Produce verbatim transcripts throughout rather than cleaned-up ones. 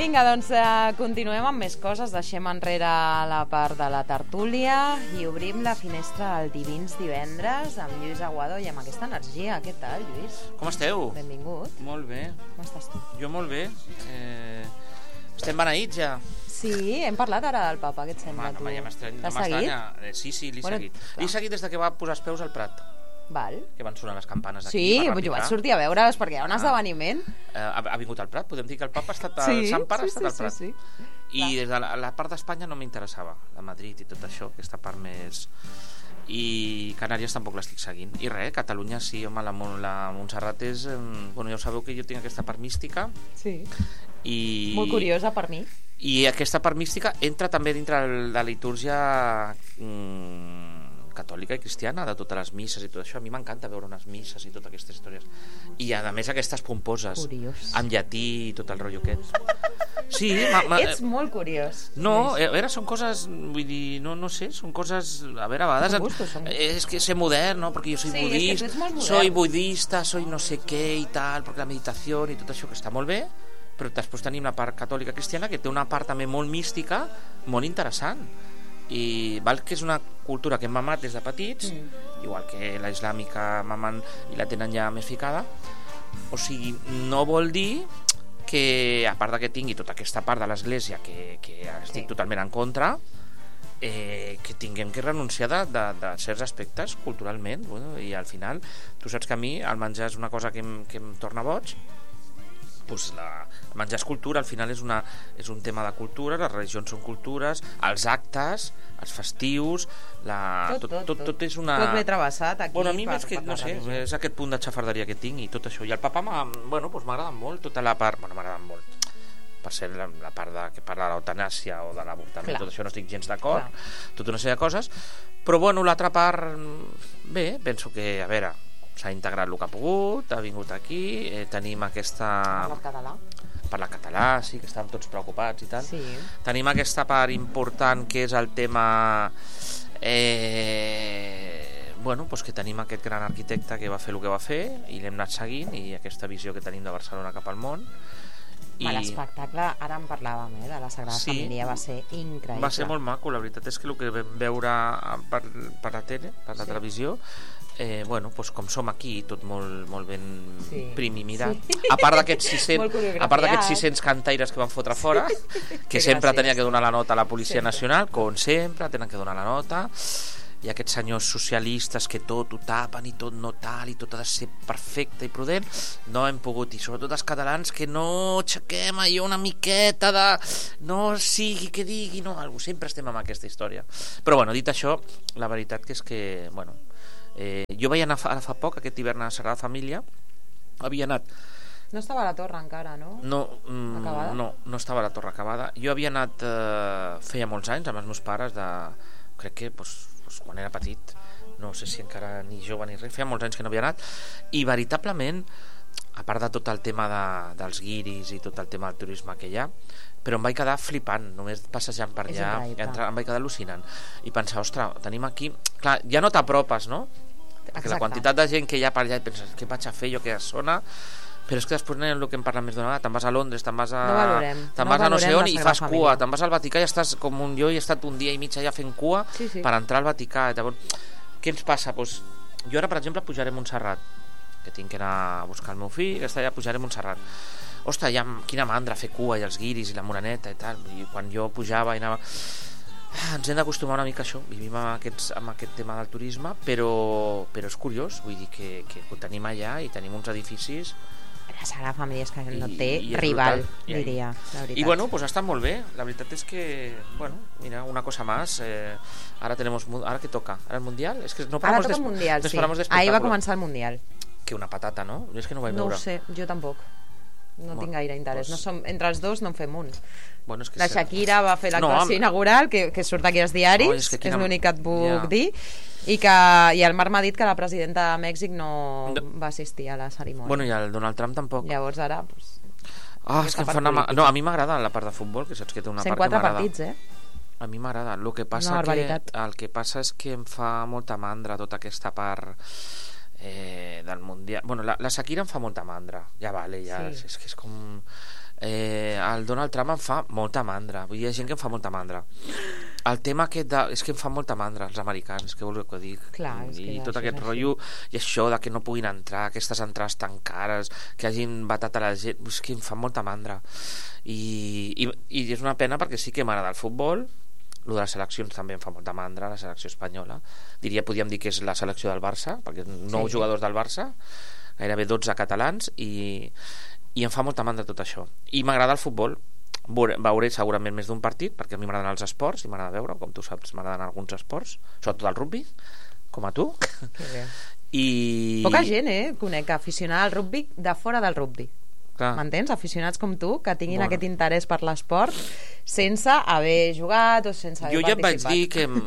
Vinga, doncs eh, continuem amb més coses. Deixem enrere la part de la tertúlia i obrim la finestra al Divins Divendres amb Lluís Aguado i amb aquesta energia. Què tal, Lluís? Com esteu? Benvingut. Molt bé. Com estàs tu? Jo molt bé. Eh, estem beneïts ja. Sí, hem parlat ara del papa, què et sembla, Home, tu? no, ja m'estranya. T'has No seguit? eh, sí, sí, l'he Bueno, seguit. clar. L'he seguit des de que va posar els peus al Prat, Val. que van sonar les campanes d'aquí. Sí, per jo repicar. vaig sortir a veure's perquè hi ha un Ah. esdeveniment. Eh, ha, ha vingut al Prat, podem dir que el papa ha estat... Sí, el Sant Pare sí, ha estat al sí, Prat. sí, sí. I Clar. des de la, la part d'Espanya no m'interessava, de Madrid i tot això, aquesta part més... I Canàries tampoc l'estic seguint. I res, Catalunya sí, home, la, Mon- la Montserrat és... eh, Bueno, ja ho sabeu que jo tinc aquesta part mística. Sí. I... Molt curiosa per mi. I aquesta part mística entra també dintre de la litúrgia mm, catòlica i cristiana, de totes les misses i tot això. A mi m'encanta veure unes misses i totes aquestes històries. I a més aquestes pomposes, Curiós. amb llatí i tot el rotllo aquest. Sí, ma, ma, Ets molt curiós. no, Lluís. a veure, són coses, vull dir, no, no sé, són coses, a veure, a vegades... Són gustos, són gustos. És que ser modern, no? Perquè jo soy Sí, és que tu budista, ets molt modern. soy budista, soy no sé què i tal, perquè la meditació i tot això que està molt bé, però després tenim la part catòlica cristiana que té una part també molt mística, molt interessant. I val que és una cultura que hem mamat des de petits, mm. igual que la islàmica mamen i la tenen ja més ficada. O sigui, no vol dir que, a part de que tingui tota aquesta part de l'església que, que estic Sí. totalment en contra, eh, que tinguem que renunciar de, de, de certs aspectes culturalment. Bueno, i al final, tu saps que a mi el menjar és una cosa que em, que em torna boig. Pues la, el menjar és cultura, al final és, una, és un tema de cultura, les religions són cultures, els actes, els festius, la, Tot, tot, tot, tot és una... Tot ben travessat aquí. Bueno, a mi per, és que, per no la sé, religió. és aquest punt de xafarderia que tinc i tot això. I el papa m'ha bueno, pues m'agrada molt, tota la part... Bueno, m'agrada molt. Per ser la, la part de, que parla de l'eutanàsia o de l'avortament, Clar. tot això no estic gens d'acord, Clar. tota una sèrie de coses. Però, bueno, l'altra part, bé, penso que, a veure, s'ha integrat el que ha pogut, ha vingut aquí, eh, tenim aquesta... Parla català. Parla català, sí, que estàvem tots preocupats i tal. Sí. Tenim aquesta part important que és el tema eh, bueno, pues que tenim aquest gran arquitecte que va fer el que va fer i l'hem anat seguint, i aquesta visió que tenim de Barcelona cap al món. I... L'espectacle, ara en parlàvem, eh, de la Sagrada Sí. Família, va ser increïble. Va ser molt maco, la veritat és que el que vam veure per, per la tele, per la Sí. televisió, eh, bueno, pues com som aquí, tot molt, molt ben Sí. prim i mirat. Sí. A part d'aquests Molt sis-cents, coreografiat. a part d'aquests sis-cents cantaires que van fotre fora, que Que sempre gràcies. tenia que donar la nota a la Policia Sempre. Nacional, com sempre, tenen que donar la nota, i aquests senyors socialistes que tot ho tapen i tot no tal i tot ha de ser perfecte i prudent, no hem pogut, i sobretot els catalans que no aixequem allò una miqueta de no sigui que digui, no, algú, sempre estem amb aquesta història. Però bueno, dit això, la veritat que és que, bueno, eh, jo vaig anar fa, ara fa poc, aquest hivern a la Sagrada Família, havia anat No estava a la torre encara, no? no, mm, Acabada? no, no estava la torre acabada. Jo havia anat eh, feia molts anys amb els meus pares, de, crec que pues, pues, quan era petit, no sé si encara ni jove ni res, feia molts anys que no havia anat, i veritablement, a part de tot el tema de, dels guiris i tot el tema del turisme que hi ha, però em vaig quedar flipant, només passejant per És allà, increïble. entrar, em vaig quedar al·lucinant i pensar, ostres, tenim aquí, clar, ja no t'apropes, no? Perquè Exacte. la quantitat de gent que hi ha per allà i penses, què vaig a fer jo a aquella zona? Però és que després anem el que hem parlat més d'una vegada, te'n vas a Londres, te'n vas a, No valorem, te'n no vas a no sé valorem on la i Sagrada fas Família. cua, te'n vas al Vaticà i estàs com un jo i he estat un dia i mig allà fent cua Sí, sí. per entrar al Vaticà. Llavors, què ens passa? Pues, jo ara, per exemple, pujaré a Montserrat, que tinc que anar a buscar el meu fill, que està allà, pujaré a Montserrat. Ostres, ja, quina mandra fer cua i els guiris i la moreneta i tal. I quan jo pujava i anava... Ah, ens hem d'acostumar una mica a això, vivim amb, aquests, amb aquest tema del turisme, però, però és curiós, vull dir que, que ho tenim allà i tenim uns edificis La Sagrada Família és que no I- té i és rival, brutal. I- diria, la veritat. y bueno, pues ha estado muy bien. La verdad es que, bueno, mira, una cosa más, eh, ahora tenemos, mu- ahora que toca, ahora el Mundial, es que no Ara paramos toca de, el Mundial, nos sí. paramos de Ahir va espectáculo. començar el Mundial. Que una patata, no? Jo és que no ho vaig No ho veure. sé, jo tampoc. No Bueno, tinc gaire interès. doncs- No som, entre els dos no en fem un. Bueno, és que La sé- Shakira va fer No, l'actuació amb- inaugural, que, que surt aquí als diaris, No, és que que és quina- l'únic que et puc Ja. dir, i, que, i el Marc m'ha dit que la presidenta de Mèxic no, No. va assistir a la cerimònia. Bueno, i el Donald Trump tampoc. Llavors ara, pues, Ah, és aquesta que em part fa una... ma- política. No, a mi m'agrada la part de futbol, que saps que té una cent part que quatre m'agrada. partits, eh? A mi m'agrada. El que passa Una que barbaritat. el que passa és que em fa molta mandra tota aquesta part eh, del Mundial. Bueno, la, la Shakira em fa molta mandra. Ja vale, ja Sí. és, és que és com... Eh, el Donald Trump em fa molta mandra. Vull dir, hi ha gent que em fa molta mandra. El tema aquest de... És que em fa molta mandra els americans, que voleu que dic. Clar, és que I tot això aquest és rotllo, i això de que no puguin entrar, aquestes entrades tan cares, que hagin batat a la gent, és que em fa molta mandra. I, i, i és una pena perquè sí que m'agrada el futbol, el de les seleccions també em fa molta mandra, la selecció espanyola. Diria, podríem dir que és la selecció del Barça, perquè nou sí. jugadors del Barça, gairebé dotze catalans, i, i em fa molta mandra tot això. I m'agrada el futbol. Veuré segurament més d'un partit, perquè a mi m'agraden els esports i m'agrada veure, com tu saps, m'agraden alguns esports, sobretot el rugby, com a tu. Que bé. I... Poca gent, eh? Conec aficionada al rugby de fora del rugby. M'entens? Aficionats com tu que tinguin bueno. aquest interès per l'esport sense haver jugat o sense haver jo ja participat. vaig dir que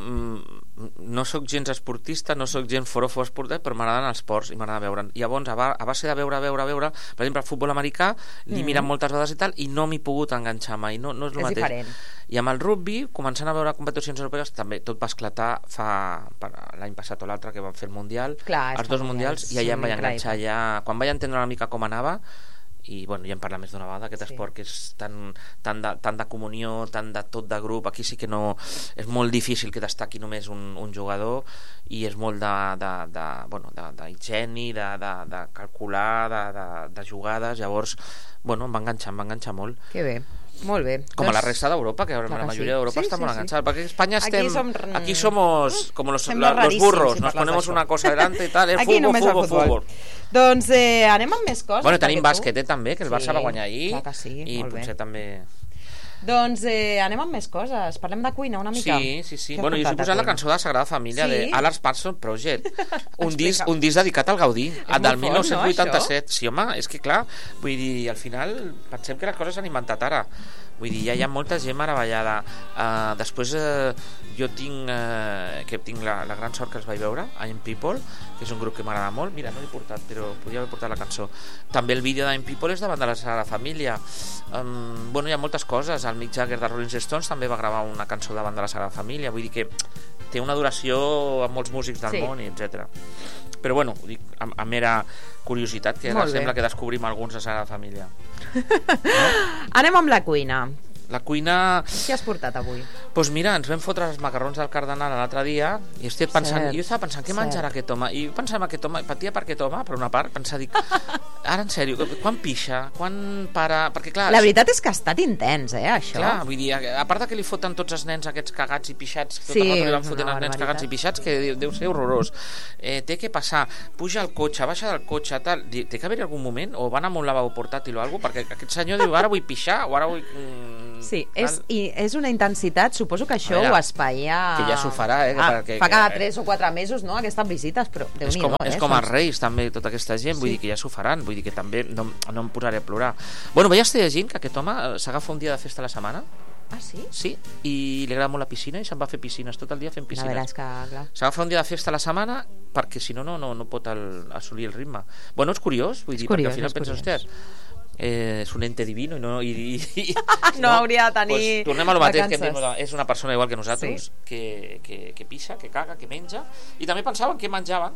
mm, no sóc gens esportista, no sóc gens forofo esportista, però m'agraden els esports i m'agrada veure. Llavors, a, a base de veure, veure, veure, per exemple, el futbol americà l'he mm. mirat moltes vegades i tal, i no m'hi he pogut enganxar mai, no, no és el és mateix. Diferent. I amb el rugby, començant a veure competicions europees, també tot va esclatar fa l'any passat o l'altre que van fer el Mundial, Clar, els dos mundials, i allà em vaig enganxar, ja, quan vaig entendre una mica com anava, i bueno, ja en parla més d'una vegada, aquest sí. esport que és tan, tan, de, tan de comunió, tan de tot de grup, aquí sí que no és molt difícil que destaqui només un, un jugador, i és molt de, de, de, bueno, de, d'higiene, de, de, de calcular, de, de, de jugades, llavors bueno, em va enganxar, em va enganxar molt. Que bé. Molt bé. Com doncs... a la resta d'Europa, que la majoria sí. d'Europa sí, està sí, molt enganxada, sí. perquè Espanya estem... Aquí, som... aquí somos como los, la, los burros, si nos ponemos una cosa delante i tal, eh? Aquí futbol, futbol, futbol, futbol. Doncs eh, anem amb més coses. Bueno, tenim bàsquet, eh, també, que el Barça sí, va guanyar ahir, sí, i potser bé. també... Doncs eh, anem amb més coses. Parlem de cuina una mica. Sí, sí, sí. Bueno, jo us he posat la cançó de Sagrada Família sí? de Alan Parsons Project. Un disc, un disc dedicat al Gaudí, del dinou vuitanta-set. No, sí, home, és que clar, vull dir, al final pensem que les coses s'han inventat ara. Vull dir, ja hi ha molta gent meravellada. Uh, després uh, jo tinc uh, que tinc la, la gran sort que els vaig veure, I'm People, que és un grup que m'agrada molt. Mira, no l'he portat, però podria haver portat la cançó. També el vídeo d'Im People és davant de la Sagrada Família. Um, bueno, hi ha moltes coses. El Mick Jagger de Rolling Stones també va gravar una cançó davant de la Sagrada Família. Vull dir que té una duració amb molts músics del sí. món, etcètera. Però bueno, ho dic amb, amb mera curiositat, que ara sembla que descobrim alguns de Sagrada Família. No? Anem amb la cuina. La cuina... Què has portat avui? Doncs pues mira, ens vam fotre els macarrons del Cardenal l'altre dia i estic pensant, Cert. jo estava pensant què menjarà aquest home, i pensava aquest home, patia per aquest home, per una part, pensava, dic, ara en sèrio, quan pixa, quan para... Perquè clar... La veritat és que ha estat intens, eh, això. Clar, vull dir, a part de que li foten tots els nens aquests cagats i pixats, tota sí, la li van fotent els nens cagats i pixats, que deu ser horrorós. Eh, té que passar, puja al cotxe, baixa del cotxe, tal, té que haver-hi algun moment, o van amb un lavabo portàtil o alguna cosa, perquè aquest senyor diu, ara vull pixar, o ara vull... Mm, sí, és, i és una intensitat, suposo que això veure, ho espaia... Que ja s'ho farà, eh? Que ah, perquè, fa cada que, tres o quatre mesos, no?, aquestes visites, però és com, eh? és com els Reis, també, tota aquesta gent, sí. vull dir que ja s'ho faran, vull dir que també no, no em posaré a plorar. Bueno, vaig estar llegint que aquest home s'agafa un dia de festa a la setmana. Ah, sí? Sí, i li agrada molt la piscina i se'n va fer piscines tot el dia fent piscines. La veritat és que, clar. S'agafa un dia de festa a la setmana perquè si no, no, no, no pot el, assolir el ritme. Bueno, és curiós, vull és dir, curiós, perquè al final penses, hòstia, eh, és un ente divino i no, i, i, i, no, no hauria de tenir pues, tornem a lo mateix, que vacances. És una persona igual que nosaltres, sí. que, que, que pixa, que caga, que menja, i també pensaven què menjaven.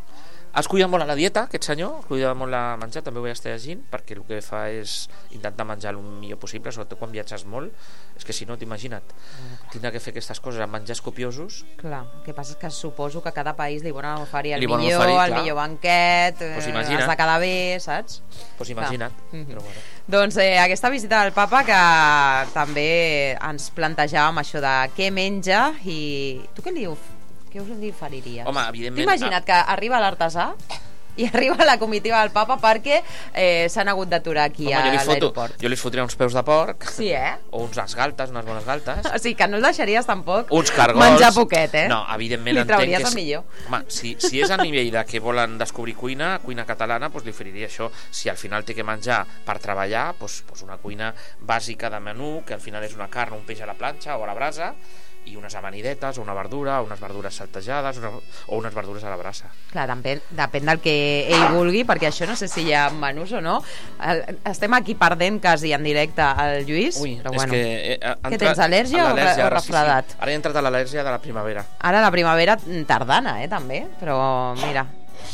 Es cuida molt a la dieta, aquest senyor, es cuida molt a menjar, també ho vaig estar llegint, perquè el que fa és intentar menjar el millor possible, sobretot quan viatges molt. És que si no, t'imagina't, tindrà que fer aquestes coses amb menjars copiosos. Clar, el que passa és que suposo que cada país li volen oferir el li millor, oferir, el millor banquet, pues eh, has de quedar bé, saps? Doncs pues imagina't. Mm-hmm. Però bueno. Doncs eh, aquesta visita del papa que també ens plantejàvem això de què menja i tu què li ofres? Què us li oferiries? Home, evidentment... T'imagina't que arriba l'artesà i arriba la comitiva del papa perquè eh, s'han hagut d'aturar aquí Home, a l'aeroport. Jo li fotria uns peus de porc. Sí, eh? O unes galtes, unes bones galtes. O sigui, que no el deixaries tampoc uns cargols. Menjar poquet, eh? No, evidentment li entenc que... el millor. Home, si, si és a nivell de que volen descobrir cuina, cuina catalana, doncs li oferiria això. Si al final té que menjar per treballar, doncs, doncs una cuina bàsica de menú, que al final és una carn, un peix a la planxa o a la brasa, i unes amanidetes, o una verdura, o unes verdures saltejades, una, o unes verdures a la brasa. Clar, depèn, depèn del que ell vulgui, perquè això no sé si hi ha menús o no. El, estem aquí perdent quasi en directe el Lluís, Ui, però és bueno. Que, eh, Què tens, al·lèrgia o, o refredat? Sí, sí. Ara he entrat a l'al·lèrgia de la primavera. Ara la primavera tardana, eh, també, però mira,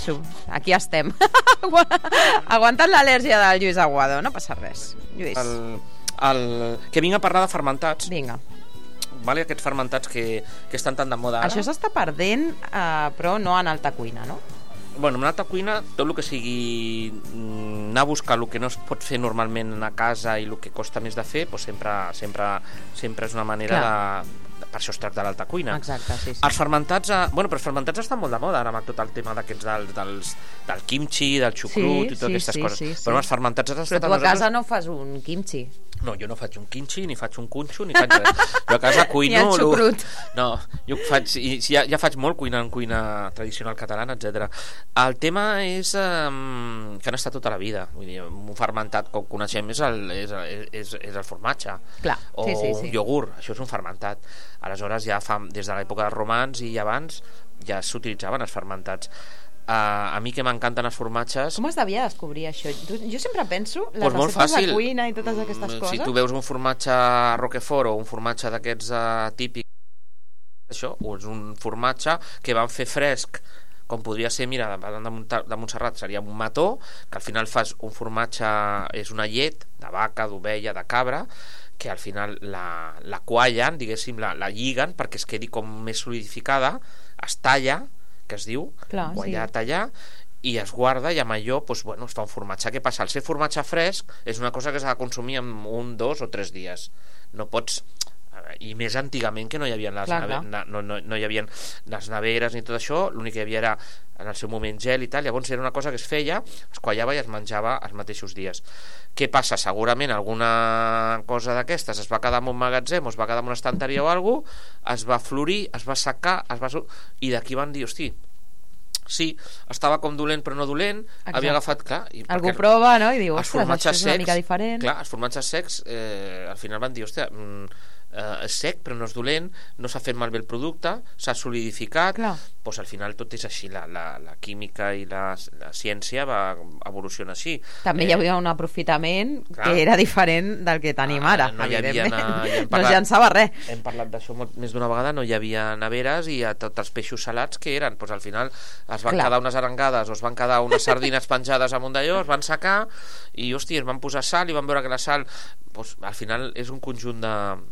aquí estem. Aguantant l'al·lèrgia del Lluís Aguado, no passa res. Lluís. El... el, que vinc a parlar de fermentats. Vinga. Vale, aquests fermentats que, que estan tan de moda ara. Això s'està perdent, eh, però no en alta cuina, no? Bueno, en alta cuina, tot el que sigui anar a buscar el que no es pot fer normalment a casa i el que costa més de fer, doncs sempre, sempre, sempre és una manera de... Per això es tracta de l'alta cuina. Exacte, sí, sí. Els fermentats, eh, bueno, però els fermentats estan molt de moda ara amb tot el tema d'aquests del, dels, del kimchi, del xucrut sí, i totes sí, aquestes sí, coses. Sí, sí. Però els fermentats han estat... Però tu a casa no fas un kimchi. No, jo no faig un kimchi, ni faig un kunxo, ni faig res. Jo a casa cuino... Ni el xucrut. No, jo faig, i, ja, ja faig molt cuina en cuina tradicional catalana, etcètera. El tema és um, que han estat tota la vida. Vull dir, un fermentat que coneixem és el, és, és, és el formatge. Clar, o sí, sí, sí. un iogurt, això és un fermentat. Aleshores, ja fa, des de l'època dels romans i abans, ja s'utilitzaven els fermentats. Uh, a mi que m'encanten els formatges... Com es devia descobrir això? Jo sempre penso les pues molt receptes fàcil. de cuina i totes aquestes coses. Si tu veus un formatge Roquefort o un formatge d'aquests uh, típics, això, o és un formatge que van fer fresc, com podria ser, mira, de, de Montserrat seria un mató, que al final fas un formatge, és una llet de vaca, d'ovella, de cabra, que al final la, la quallen, diguéssim, la, la lliguen perquè es quedi com més solidificada, es talla, que es diu, clar, guanyar, sí. tallar, i es guarda, i amb allò doncs, bueno, es fa un formatge. Què passa? El ser formatge fresc és una cosa que s'ha de consumir en un, dos o tres dies. No pots... I més antigament, que no hi havia les, clar, nave... clar. No, no, no hi havia les neveres ni tot això, l'únic que hi havia era en el seu moment gel i tal, llavors era una cosa que es feia, es quallava i es menjava els mateixos dies. Què passa? Segurament alguna cosa d'aquestes es va quedar en un magatzem o es va quedar en una estanteria o alguna cosa, es va florir, es va secar, es va... i d'aquí van dir, hosti, sí, estava com dolent però no dolent. Exacte. Havia agafat, clar, i algú prova, no? I diu, ostres, això és una secs, mica diferent. clar, els formatges secs eh, al final van dir, hòstia, mm, eh, és sec però no és dolent, no s'ha fet malbé el producte, s'ha solidificat, doncs al final tot és així, la, la, la química i la, la ciència va evolucionar així. També eh, hi havia un aprofitament clar, que era diferent del que tenim ara, ah, no evidentment havia, ja parlat, no es llançava res. Hem parlat d'això molt, més d'una vegada, no hi havia neveres i a tots els peixos salats que eren, doncs al final es van clar. quedar unes arengades o es van quedar unes sardines penjades amunt d'allò, es van secar i hòstia, es van posar sal i van veure que la sal doncs, al final és un conjunt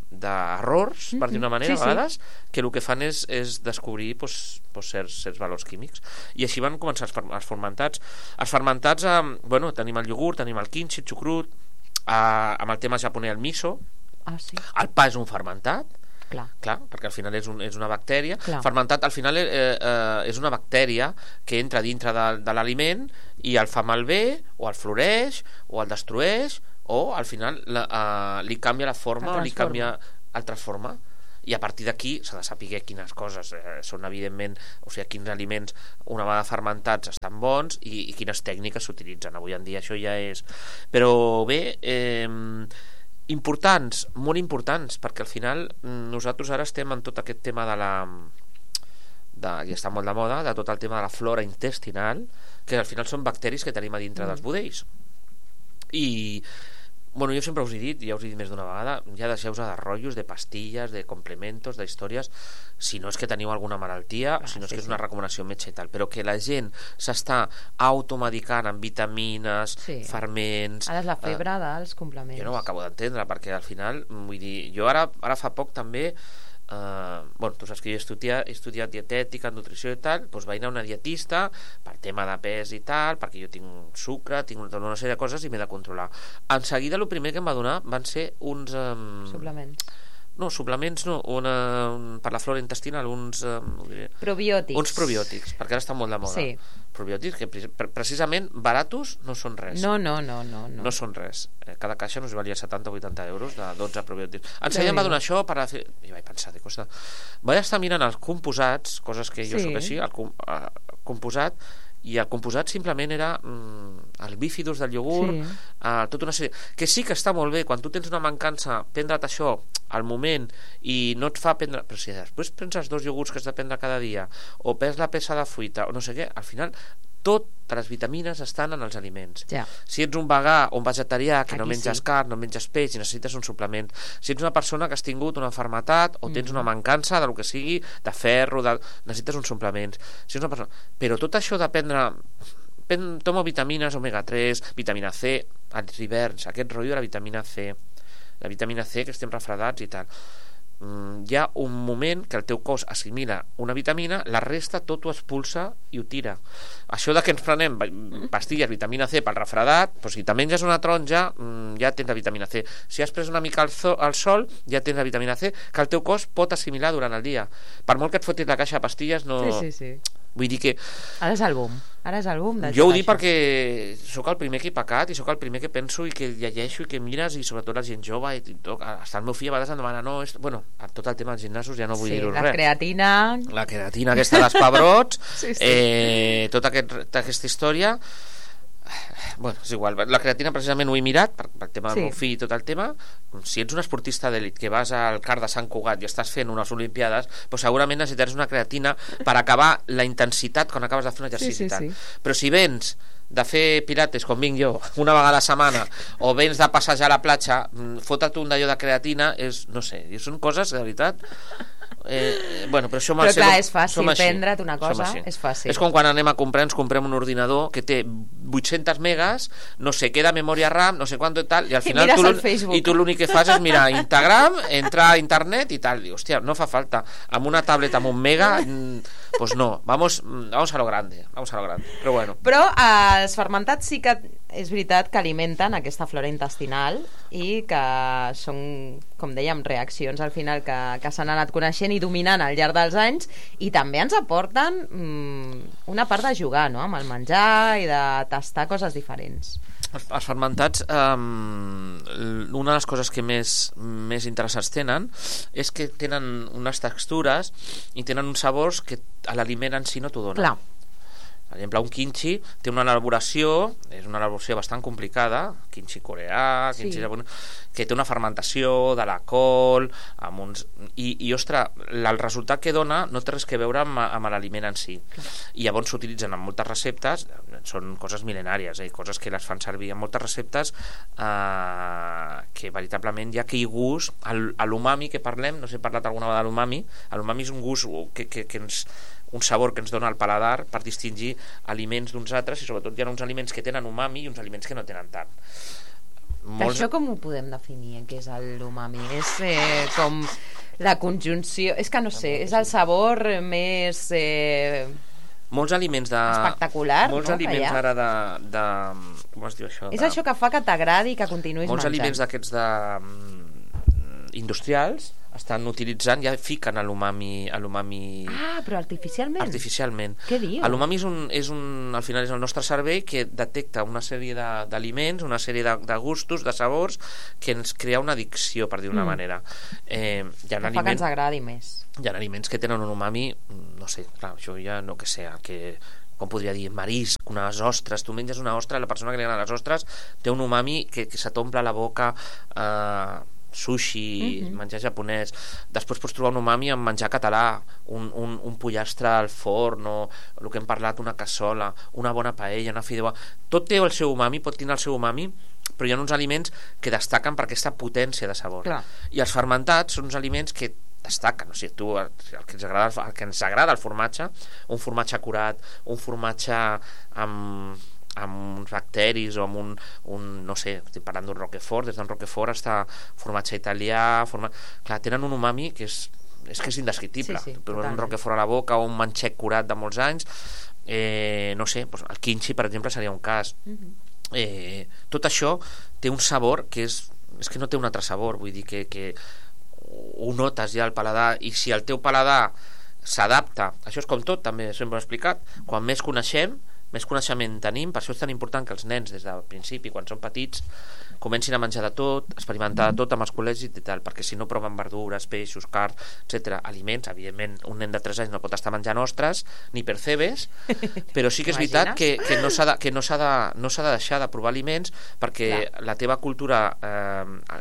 d'errors, de, per dir una manera, sí, a vegades, sí. que el que fan és, és descobrir doncs, doncs certs, certs valors químics. I així van començar els, els fermentats. Els fermentats, eh, bueno, tenim el iogurt, tenim el kimchi, el xucrut, eh, amb el tema japonès el miso, ah, sí. el pa és un fermentat, clar, clar perquè al final és, un, és una bactèria. Clar. Fermentat al final eh, eh, és una bactèria que entra dintre de, de l'aliment i el fa malbé, o el floreix, o el destrueix, o al final la, uh, li canvia la forma o li canvia, el transforma, i a partir d'aquí s'ha de saber quines coses eh, són evidentment, o sigui, quins aliments una vegada fermentats estan bons i, i quines tècniques s'utilitzen. Avui en dia això ja és... Però bé, eh, importants, molt importants, perquè al final nosaltres ara estem en tot aquest tema de la... De, i està molt de moda, de tot el tema de la flora intestinal, que al final són bacteris que tenim a dintre mm. dels budells. I bueno, jo sempre us he dit, ja us he dit més d'una vegada, ja deixeu-vos de rotllos, de pastilles, de complementos, d'històries, si no és que teniu alguna malaltia, ah, si no és sí, que és una recomanació metge i tal, però que la gent s'està automedicant amb vitamines, sí. ferments... Ara és la febre eh, dels complements. Jo no ho acabo d'entendre, perquè al final, vull dir, jo ara, ara fa poc també... Uh, bueno, tu saps que jo he estudiat, he estudiat dietètica, nutrició i tal, doncs vaig anar a una dietista per tema de pes i tal, perquè jo tinc sucre, tinc una, una sèrie de coses i m'he de controlar. En seguida el primer que em va donar van ser uns um... suplements. No, suplements no, una, un, per la flora intestinal, uns um, probiòtics. Uns probiòtics, perquè ara estan molt de moda. Sí. Probiòtics que precisament baratos no són res. No, no, no, no, no. No són res. Cada caixa no es valia setanta o vuitanta euros de dotze probiòtics. En seguida em va donar això per a fer... I vaig pensar, de costa... Vaig estar mirant els composats, coses que jo sí. soc així, el com, uh, composat, i el composat simplement era mm, el bífidus del iogurt, sí. uh, tota una sèrie que sí que està molt bé, quan tu tens una mancança prendre't això al moment i no et fa prendre, però si després prens els dos iogurts que has de prendre cada dia o perds la peça de fruita o no sé què, al final totes les vitamines estan en els aliments. Ja. Si ets un vegà o un vegetarià que Aquí no menges sí. carn, no menges peix i necessites un suplement, si ets una persona que has tingut una malaltia o tens una mancança de lo que sigui, de ferro, de... necessites un suplement. Si ets una persona... Però tot això de prendre... Pen... Tomo vitamines, omega tres, vitamina C, als hiverns, aquest rotllo de la vitamina C, la vitamina C, que estem refredats i tal. Mm, hi ha un moment que el teu cos assimila una vitamina, la resta tot ho expulsa i ho tira. Això de que ens prenem pastilles vitamina C pel refredat, doncs si te menges una taronja mm, ja tens la vitamina C. Si has pres una mica al, so, al sol ja tens la vitamina C, que el teu cos pot assimilar durant el dia. Per molt que et fotis la caixa de pastilles no... Sí, sí, sí. Vull dir que... Ara és el boom. Ara és el boom de jo ho dic això. perquè sóc el primer que he pecat i sóc el primer que penso i que llegeixo i que mires, i sobretot la gent jove i tot. Hasta el meu fill a vegades em demana no, és... bueno, tot el tema dels gimnasos ja no vull sí, dir-ho la res. creatina... La creatina aquesta dels pebrots, sí, sí. Eh, tota aquest, aquesta història. Bueno, és igual, la creatina precisament ho he mirat per, per tema del Sí. meu fill i tot el tema. Si ets un esportista d'elit que vas al CAR de Sant Cugat i estàs fent unes olimpiades, doncs segurament necessitaràs una creatina per acabar la intensitat quan acabes de fer un exercici Sí, sí, i tal. sí. Però si vens de fer pilates com vinc jo una vegada a la setmana o vens de passejar a la platja, fotre't un d'allò de creatina és, no sé, són coses de veritat. Eh, bueno, però això Però ser, clar, és fàcil som així, prendre't una som cosa, així. és fàcil. És com quan anem a comprar, ens comprem un ordinador que té vuit-centes megas, no sé què de memòria RAM, no sé quant i tal, i al I final mires tu, el l'ú- Facebook. i tu l'únic que fas és mirar Instagram, entrar a internet i tal. Diu, hòstia, no fa falta. Amb una tablet amb un mega, mm, pues no, vamos, vamos a lo grande, vamos a lo grande. Però bueno. Però eh, els fermentats sí que és veritat que alimenten aquesta flora intestinal i que són, com dèiem, reaccions al final que, que s'han anat coneixent i dominant al llarg dels anys, i també ens aporten mm, una part de jugar, no?, amb el menjar i de tastar coses diferents. Els, els fermentats, um, una de les coses que més, més interessants tenen és que tenen unes textures i tenen uns sabors que a l'aliment en si no t'ho dona. Clar. Per exemple, un kimchi té una elaboració, és una elaboració bastant complicada, kimchi coreà, kimchi Sí. japonès, que té una fermentació de la col, amb uns... I, i ostres, el resultat que dona no té res que veure amb, amb l'aliment en si. I llavors s'utilitzen en moltes receptes, són coses mil·lenàries, eh? Coses que les fan servir en moltes receptes, eh, que veritablement hi ha aquell gust, el, l'umami que parlem, no sé si he parlat alguna vegada de l'umami, l'umami és un gust que, que, que ens... un sabor que ens dona el paladar per distingir aliments d'uns altres, i sobretot hi ha uns aliments que tenen umami i uns aliments que no tenen tant. Molts... Això com ho podem definir, què és l'umami? És eh, com la conjunció... És que no sé, és el sabor més... Eh... Molts aliments de... espectacular, molts no, aliments ha? ara de, de... Com es diu això? És de... això que fa que t'agradi i que continuïs molts menjant. aliments d'aquests de... industrials estan utilitzant, ja fiquen a l'umami, a l'umami Ah, però artificialment? artificialment. Què dius? L'umami és un, és un, al final és el nostre cervell que detecta una sèrie de- d'aliments, una sèrie de, de gustos, de sabors, que ens crea una addicció, per dir-ho d'una Mm. manera. Eh, hi ha Que fa que aliments, ens agradi més. hi ha aliments que tenen un umami, no sé, clar, això ja no que sé, que com podria dir, marisc, unes ostres, tu menges una ostra, la persona que li agrada les ostres té un umami que, que se t'omple la boca, eh, sushi, Mhm. menjar japonès. Després pots trobar un umami en menjar català, un, un, un pollastre al forn, o el que hem parlat, una cassola, una bona paella, una fideuà. Tot té el seu umami, pot tenir el seu umami, però hi ha uns aliments que destaquen per aquesta potència de sabor. Clar. I els fermentats són uns aliments que destaquen, o sigui, tu, el que ens agrada, el que ens agrada el formatge, un formatge acurat, un formatge amb amb uns bacteris o amb un, un no sé, estic parlant d'un Roquefort, des d'un Roquefort està formatge italià, forma... clar, tenen un umami que és, és que és indescriptible. Sí, sí, però un totalment. Roquefort a la boca o un manxec curat de molts anys, eh, no sé, doncs el kimchi, per exemple, seria un cas. Mhm. Eh, tot això té un sabor que és, és que no té un altre sabor, vull dir que, que ho notes ja al paladar, i si el teu paladar s'adapta, això és com tot, també sempre ho he explicat, quan més coneixem, més coneixement tenim, per això és tan important que els nens des del principi, quan són petits, comencin a menjar de tot, experimentar de tot amb els col·legis i tal, perquè si no proven verdures, peixos, carn, etcètera, aliments. Evidentment, un nen de tres anys no pot estar menjant ostres ni percebes, però sí que és veritat que, que no s'ha de, que no s'ha de, no s'ha de deixar de provar aliments, perquè Clar. la teva cultura eh,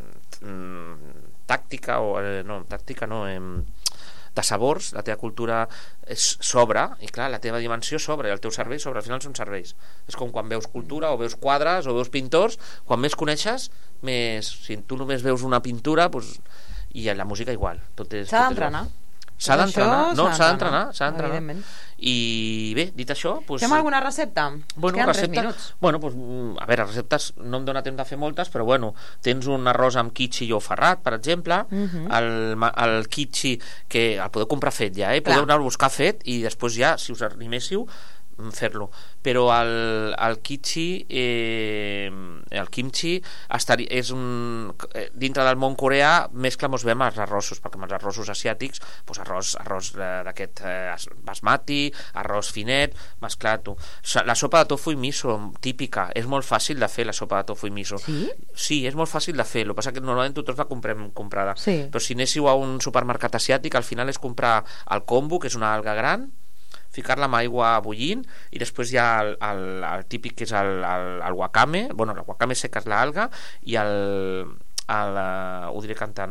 tàctica o eh, no, tàctica no eh, de sabors, la teva cultura s'obre, i clar, la teva dimensió s'obre, i el teu cervell s'obre, al final són cervells. És com quan veus cultura, o veus quadres, o veus pintors, quan més coneixes, més... Si tu només veus una pintura, doncs... i la música igual. Tot és, S'ha tot és d'entrenar. S'ha d'entrenar, no, Això s'ha d'entrenar, s'ha d'entrenar. evidentment. I bé, dit això... Pues, fem alguna recepta? Bueno, recepta, bueno, pues, a veure, receptes no em dóna temps de fer moltes, però bueno, tens un arròs amb kitxi i ou ferrat, per exemple, uh -huh. el, el kitxi, que el podeu comprar fet ja, eh? Podeu anar a buscar fet i després ja, si us animéssiu, fer-lo, però el, el kitxi eh, el kimchi estaria, és un, dintre del món coreà mescla mos veiem els arrossos, perquè amb els arrossos asiàtics doncs arròs, arròs d'aquest eh, basmati, arròs finet mesclat. La sopa de tofu i miso típica, és molt fàcil de fer la sopa de tofu i miso. Sí? Sí, és molt fàcil de fer, el que passa que normalment tots la comprem comprada, sí. Però si anéssiu a un supermercat asiàtic al final és comprar el kombu, que és una alga gran, ficar-la amb aigua bullint i després hi ha el, el, el típic que és el, el, el wakame, bueno, el wakame seca és l'alga i el, el ho diré cantant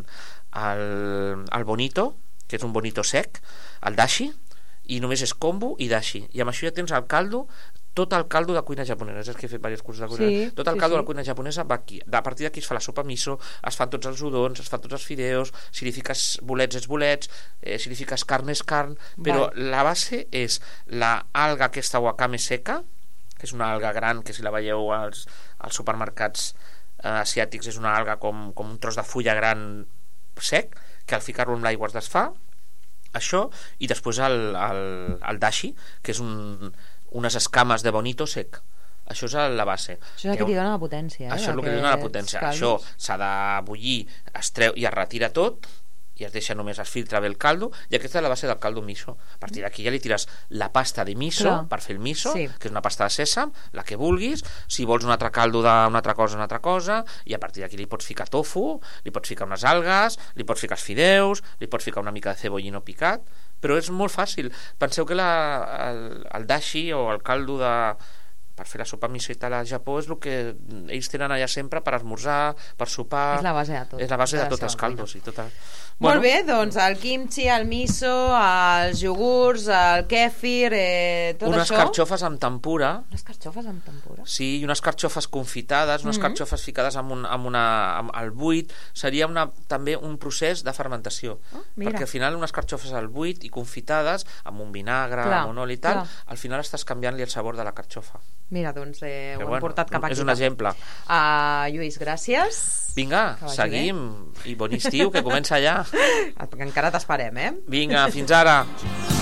el, el bonito, que és un bonito sec, el dashi, i només és kombu i dashi, i amb això ja tens el caldo, tot el caldo de cuina japonesa, és que he fet diversos cursos de cuina, sí, tot el sí, caldo sí. de la cuina japonesa va aquí, a partir d'aquí es fa la sopa miso, es fan tots els udons, es fan tots els fideos, si li fiques bolets és bolets, eh, si li fiques carn és carn, però vale. La base és la alga aquesta wakame seca, que és una alga gran, que si la veieu als, als supermercats eh, asiàtics és una alga com, com un tros de fulla gran sec, que al ficar-lo amb l'aigua es desfà, això, i després el, el, el dashi, que és un unes escames de bonito sec. Això és la base. Això és el que li dona la potència. Eh? Això és el que li dona la potència. Caldos. Això s'ha de bullir, es treu i es retira tot i es deixa només, es filtra bé el caldo, i aquesta és la base del caldo miso. A partir d'aquí ja li tires la pasta de miso, clar, per fer el miso, sí. Que és una pasta de sèsam, la que vulguis, si vols un altre caldo d'una altra cosa, una altra cosa, i a partir d'aquí li pots ficar tofu, li pots ficar unes algues, li pots ficar els fideus, li pots ficar una mica de cebollino picat, però és molt fàcil. Penseu que la, el, el dashi o el caldo de per fer la sopa miso i tal al Japó és el que ells tenen allà sempre per esmorzar, per sopar, és la base de tot, és la base de, de tots els caldos i tot el... Molt bueno. Bé, doncs el kimchi, el miso, els iogurts, el kèfir, eh, tot unes això. Unes carxofes amb tempura. Unes carxofes amb tempura? Sí, i unes carxofes confitades, unes mm -hmm. carxofes ficades amb, un, amb una, amb el buit. Seria una, també un procés de fermentació. Oh, perquè al final unes carxofes al buit i confitades, amb un vinagre, clar, amb un oli i tal, clar. Al final estàs canviant-li el sabor de la carxofa. Mira, doncs eh, ho bueno, hem portat cap aquí. És un exemple. Uh, Lluís, gràcies. Vinga, seguim. Bé. I bon estiu, que comença ja. Encara t'esperem, eh? Vinga, fins ara.